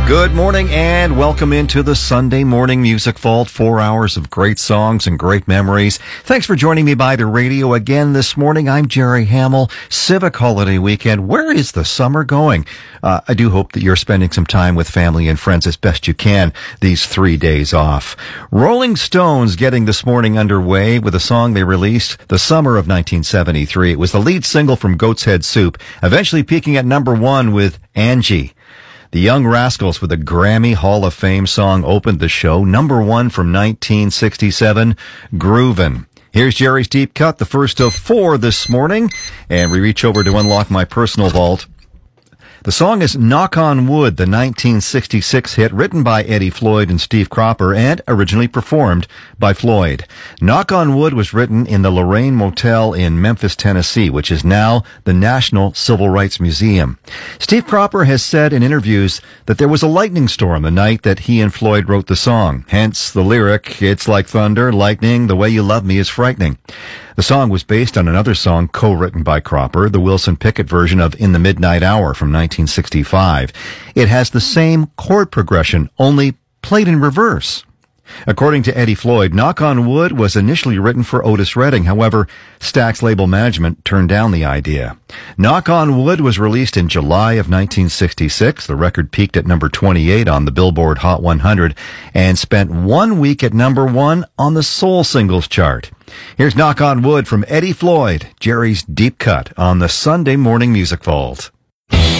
Good morning and welcome into the Sunday Morning Music Vault. 4 hours of great songs and great memories. Thanks for joining me by the radio again this morning. I'm Jerry Hamill. Civic holiday weekend. Where is the summer going? I do hope that you're spending some time with family and friends as best you can these 3 days off. Rolling Stones getting this morning underway with a song they released the summer of 1973. It was the lead single from Goat's Head Soup, eventually peaking at number 1 with Angie. The Young Rascals with a Grammy Hall of Fame song opened the show. Number 1 from 1967, Groovin'. Here's Jerry's Deep Cut, the first of 4 this morning, and we reach over to unlock my personal vault. The song is Knock on Wood, the 1966 hit written by Eddie Floyd and Steve Cropper and originally performed by Floyd. Knock on Wood was written in the Lorraine Motel in Memphis, Tennessee, which is now the National Civil Rights Museum. Steve Cropper has said in interviews that there was a lightning storm the night that he and Floyd wrote the song. Hence the lyric, "It's like thunder, lightning, the way you love me is frightening." The song was based on another song co-written by Cropper, the Wilson Pickett version of In the Midnight Hour from 1965. It has the same chord progression, only played in reverse. According to Eddie Floyd, Knock on Wood was initially written for Otis Redding. However, Stax label management turned down the idea. Knock on Wood was released in July of 1966. The record peaked at number 28 on the Billboard Hot 100 and spent 1 week at number 1 on the Soul Singles chart. Here's Knock on Wood from Eddie Floyd, Jerry's Deep Cut on the Sunday Morning Music Vault.